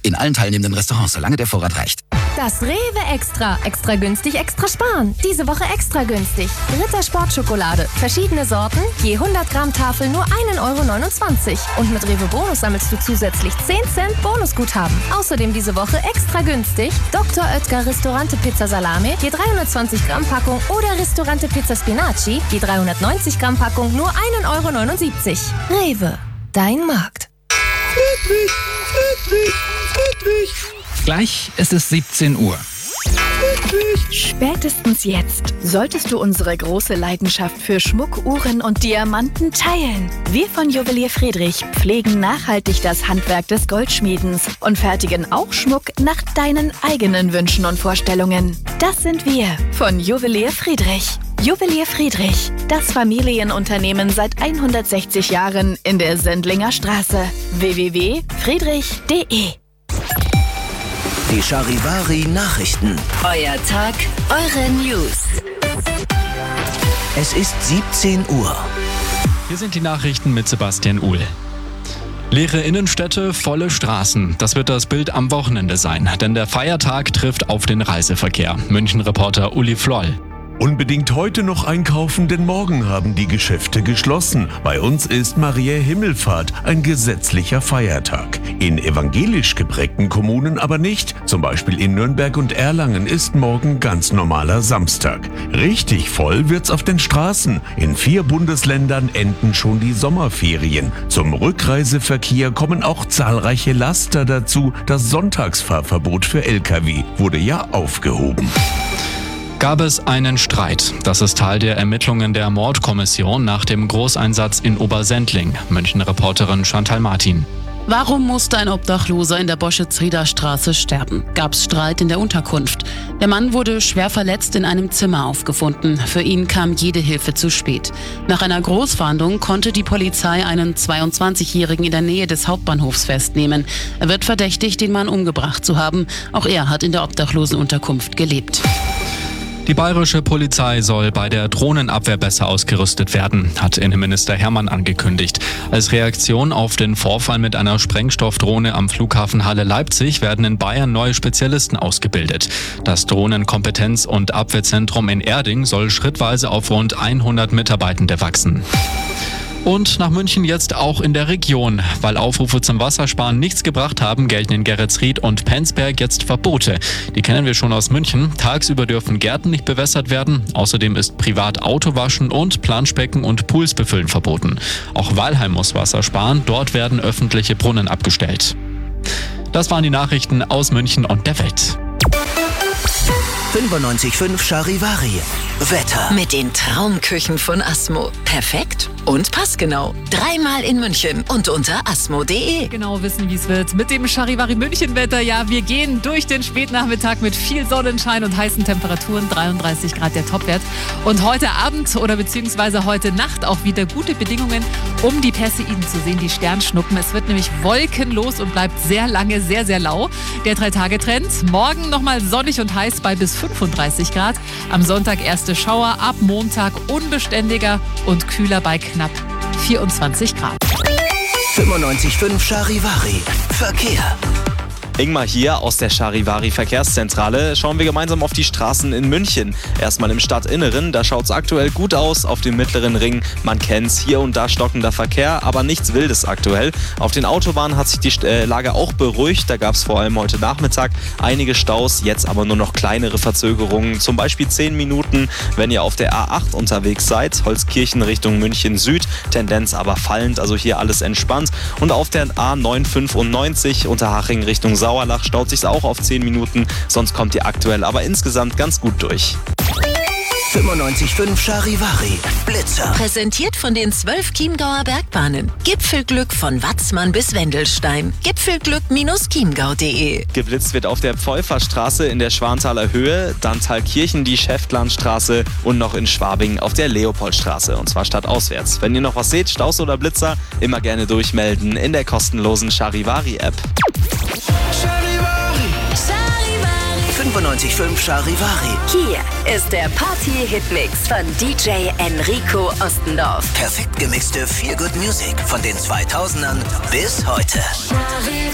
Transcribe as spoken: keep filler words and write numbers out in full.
In allen teilnehmenden Restaurants, solange der Vorrat reicht. Das Rewe Extra. Extra günstig, extra sparen. Diese Woche extra günstig. Ritter Sportschokolade. Verschiedene Sorten, je hundert Gramm Tafel nur ein Euro neunundzwanzig. Und mit Rewe Bonus sammelst du zusätzlich zehn Cent Bonusguthaben. Außerdem diese Woche extra günstig Doktor Oetker Ristorante Pizza Salame, je dreihundertzwanzig Gramm Packung oder Ristorante Pizza Spinaci, je dreihundertneunzig Gramm Packung nur ein Euro neunundsiebzig. Rewe, dein Markt. Friedrich, Friedrich, Friedrich. Gleich ist es siebzehn Uhr. Spätestens jetzt solltest du unsere große Leidenschaft für Schmuck, Uhren und Diamanten teilen. Wir von Juwelier Friedrich pflegen nachhaltig das Handwerk des Goldschmiedens und fertigen auch Schmuck nach deinen eigenen Wünschen und Vorstellungen. Das sind wir von Juwelier Friedrich. Juwelier Friedrich, das Familienunternehmen seit hundertsechzig Jahren in der Sendlinger Straße. w w w punkt friedrich punkt de Die Charivari Nachrichten. Euer Tag, eure News. Es ist siebzehn Uhr. Hier sind die Nachrichten mit Sebastian Uhl. Leere Innenstädte, volle Straßen. Das wird das Bild am Wochenende sein, denn der Feiertag trifft auf den Reiseverkehr. München-Reporter Uli Floll. Unbedingt heute noch einkaufen, denn morgen haben die Geschäfte geschlossen. Bei uns ist Mariä Himmelfahrt ein gesetzlicher Feiertag. In evangelisch geprägten Kommunen aber nicht. Zum Beispiel in Nürnberg und Erlangen ist morgen ganz normaler Samstag. Richtig voll wird's auf den Straßen. In vier Bundesländern enden schon die Sommerferien. Zum Rückreiseverkehr kommen auch zahlreiche Laster dazu. Das Sonntagsfahrverbot für L K W wurde ja aufgehoben. Gab es einen Streit? Das ist Teil der Ermittlungen der Mordkommission nach dem Großeinsatz in Obersendling. München-Reporterin Chantal Martin. Warum musste ein Obdachloser in der Boschitz-Rieder Straße sterben? Gab es Streit in der Unterkunft? Der Mann wurde schwer verletzt in einem Zimmer aufgefunden. Für ihn kam jede Hilfe zu spät. Nach einer Großfahndung konnte die Polizei einen zweiundzwanzigjährigen in der Nähe des Hauptbahnhofs festnehmen. Er wird verdächtigt, den Mann umgebracht zu haben. Auch er hat in der Obdachlosenunterkunft gelebt. Die bayerische Polizei soll bei der Drohnenabwehr besser ausgerüstet werden, hat Innenminister Hermann angekündigt. Als Reaktion auf den Vorfall mit einer Sprengstoffdrohne am Flughafen Halle-Leipzig werden in Bayern neue Spezialisten ausgebildet. Das Drohnenkompetenz- und Abwehrzentrum in Erding soll schrittweise auf rund hundert Mitarbeitende wachsen. Und nach München jetzt auch in der Region. Weil Aufrufe zum Wassersparen nichts gebracht haben, gelten in Geretsried und Penzberg jetzt Verbote. Die kennen wir schon aus München. Tagsüber dürfen Gärten nicht bewässert werden. Außerdem ist privat Autowaschen und Planschbecken und Pools befüllen verboten. Auch Weilheim muss Wasser sparen. Dort werden öffentliche Brunnen abgestellt. Das waren die Nachrichten aus München und der Welt. fünfundneunzig Komma fünf Charivari. Wetter. Mit den Traumküchen von Asmo. Perfekt und passgenau. Dreimal in München und unter asmo punkt de. Genau wissen, wie es wird. Mit dem Charivari München-Wetter, ja, wir gehen durch den Spätnachmittag mit viel Sonnenschein und heißen Temperaturen. dreiunddreißig Grad der Topwert. Und heute Abend oder beziehungsweise heute Nacht auch wieder gute Bedingungen, um die Perseiden zu sehen, die Sternschnuppen. Es wird nämlich wolkenlos und bleibt sehr lange sehr, sehr lau. Der Drei-Tage-Trend. Morgen nochmal sonnig und heiß bei bis fünfunddreißig Grad. Am Sonntag erste Schauer, ab Montag unbeständiger und kühler bei knapp vierundzwanzig Grad. fünfundneunzig Komma fünf Charivari. Verkehr. Ingmar hier aus der Charivari Verkehrszentrale. Schauen wir gemeinsam auf die Straßen in München. Erstmal im Stadtinneren, da schaut es aktuell gut aus. Auf dem mittleren Ring, man kennt's, hier und da stockender Verkehr, aber nichts Wildes aktuell. Auf den Autobahnen hat sich die äh, Lage auch beruhigt. Da gab es vor allem heute Nachmittag einige Staus, jetzt aber nur noch kleinere Verzögerungen. Zum Beispiel zehn Minuten, wenn ihr auf der A acht unterwegs seid. Holzkirchen Richtung München Süd, Tendenz aber fallend, also hier alles entspannt. Und auf der A neunhundertfünfundneunzig Unterhaching Richtung Sauerlach staut sich auch auf zehn Minuten, sonst kommt ihr aktuell aber insgesamt ganz gut durch. fünfundneunzig Komma fünf Charivari. Blitzer. Präsentiert von den zwölf Chiemgauer Bergbahnen. Gipfelglück von Watzmann bis Wendelstein. Gipfelglück Bindestrich chiemgau punkt de. Geblitzt wird auf der Pfeuferstraße in der Schwanthaler Höhe, dann Thalkirchen die Schäftlarnstraße und noch in Schwabing auf der Leopoldstraße, und zwar stadtauswärts. Wenn ihr noch was seht, Staus oder Blitzer, immer gerne durchmelden in der kostenlosen Charivari-App. fünfundneunzig Komma fünf Charivari. Hier ist der Party-Hitmix von D J Enrico Ostendorf. Perfekt gemixte Feel-Good Music von den zweitausendern bis heute. Charivari.